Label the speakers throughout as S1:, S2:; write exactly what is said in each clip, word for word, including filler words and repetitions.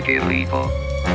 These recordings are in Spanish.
S1: qué rico.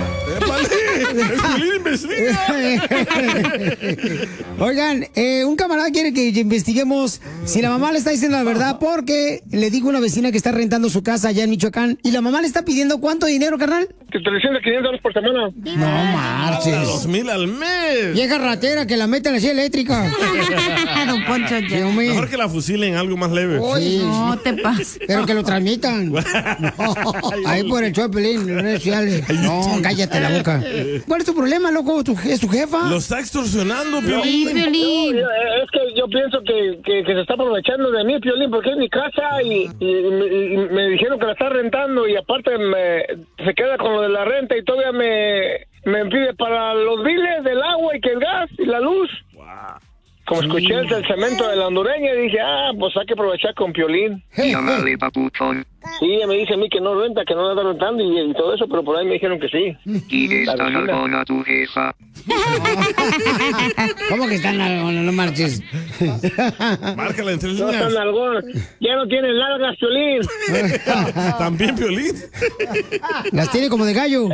S2: Oigan, eh, un camarada quiere que investiguemos si la mamá le está diciendo la verdad porque le dijo una vecina que está rentando su casa allá en Michoacán y la mamá le está pidiendo ¿cuánto dinero, carnal?
S3: Que trescientos, quinientos dólares por semana.
S2: No marches.
S4: Dos mil al mes.
S2: Vieja ratera que la mete en la silla eléctrica.
S5: Don Poncho, ya.
S4: Mejor que la fusilen, algo más leve.
S2: Oye,
S5: No te pases.
S2: pero que lo transmitan. Ahí por el show de Pelín, en las redes sociales. No, cállate la boca. ¿Cuál es tu problema, loco? ¿Tu, ¿Es tu jefa?
S4: Lo está extorsionando,
S5: Sí,
S4: Piolín.
S5: Piolín.
S3: Yo, eh, es que yo pienso que, que, que se está aprovechando de mí, Piolín, porque es mi casa y, y, y- y me dijeron que la está rentando y aparte me, se queda con lo de la renta y todavía me, me pide para los biles del agua y que el gas y la luz. Como escuché el, el cemento de la hondureña, dije, ah, pues hay que aprovechar con Piolín.
S1: Llámale papuchón.
S3: Sí, me dice a mí que no renta, que no la está rentando y, y todo eso, pero por ahí me dijeron que sí.
S1: Y
S3: La
S1: esta
S3: vecina.
S1: nalgona tu jefa.
S2: ¿Cómo que están no, no marches?
S4: Márcala en tres
S3: No
S4: líneas.
S3: están algón, ya no tienen largas, Piolín.
S4: También, Piolín.
S2: Las tiene como de gallo.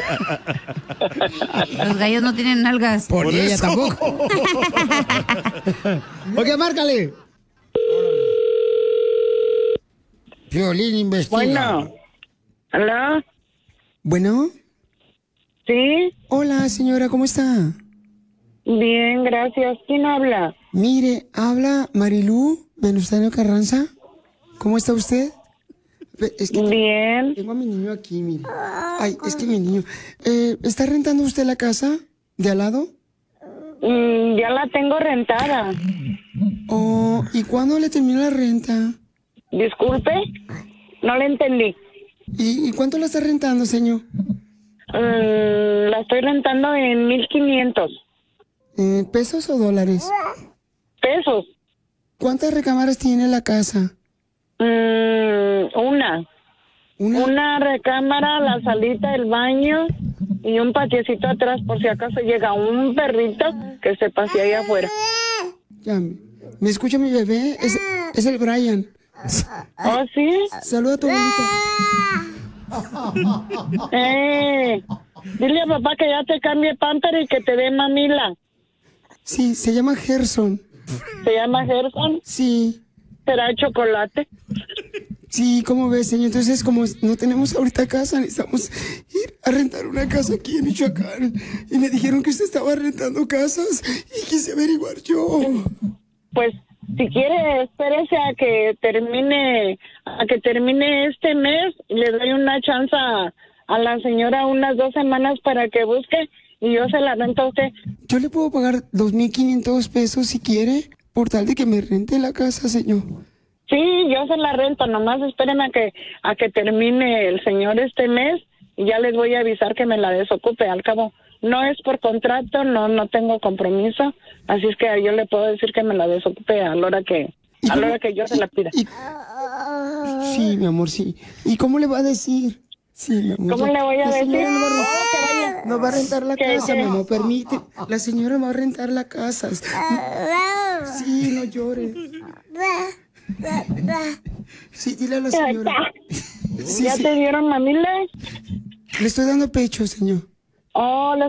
S5: Los gallos no tienen nalgas.
S2: Por,
S4: Por
S2: ella
S4: eso.
S2: tampoco. Ok, márcale. Piolín investiga.
S6: Bueno. ¿Hola?
S2: Bueno.
S6: ¿Sí?
S2: Hola, señora, ¿cómo está?
S6: Bien, gracias. ¿Quién habla?
S2: Mire, habla Marilú Venustiano Carranza. ¿Cómo está usted? Ve, Es que
S6: Bien.
S2: tengo a mi niño aquí, mire. Ay, es que mi niño. Eh, ¿Está rentando usted la casa de al lado?
S6: Mm, ya la tengo rentada.
S2: Oh, ¿y cuándo le termina la renta?
S6: Disculpe, no le entendí.
S2: ¿Y, y cuánto la está rentando, señor?
S6: Mm, la estoy rentando en mil quinientos
S2: Eh, ¿Pesos o dólares?
S6: pesos.
S2: ¿Cuántas recámaras tiene la casa?
S6: Mm, una.
S2: Una.
S6: Una recámara, la salita, el baño y un patiecito atrás por si acaso llega un perrito que se pase ahí afuera.
S2: Ya, ¿me escucha mi bebé? Es, es el Brian.
S6: ¿Oh, sí?
S2: Saluda a tu abuelita.
S6: Eh, dile a papá que ya te cambie pamper y que te dé mamila.
S2: Sí, se llama Gerson.
S6: ¿Se llama Gerson?
S2: Sí,
S6: ¿Será chocolate?
S2: sí, ¿cómo ves, señor? Entonces, como no tenemos ahorita casa, necesitamos ir a rentar una casa aquí en Michoacán. Y me dijeron que usted estaba rentando casas y quise averiguar yo.
S6: Pues, si quiere, espérese a que termine, a que termine este mes. Le doy una chance a, a la señora unas dos semanas para que busque y yo se la rento a usted.
S2: Yo le puedo pagar dos mil quinientos pesos si quiere, por tal de que me rente la casa, señor.
S6: Sí, yo se la rento, nomás esperen a que, a que termine el señor este mes y ya les voy a avisar que me la desocupe. Al cabo, no es por contrato, no, no tengo compromiso, así es que yo le puedo decir que me la desocupe a la hora que,
S2: ¿Y
S6: a la
S2: cómo-
S6: hora que yo se la pida.
S2: y- Sí, mi amor, sí. ¿Y cómo le va a decir? Sí, mi amor.
S6: ¿Cómo
S2: ya-
S6: le voy a
S2: la
S6: decir?
S2: señora no va a
S6: Oh,
S2: rentar,
S6: que vaya.
S2: no va a rentar la
S6: Que-
S2: casa,
S6: que-
S2: mi amor, permite. La señora va a rentar la casa. Sí, no llores. Sí, dile a la señora. Sí,
S6: ¿Ya
S2: sí.
S6: te dieron mamila?
S2: Le estoy dando pecho, señor.
S6: Oh, le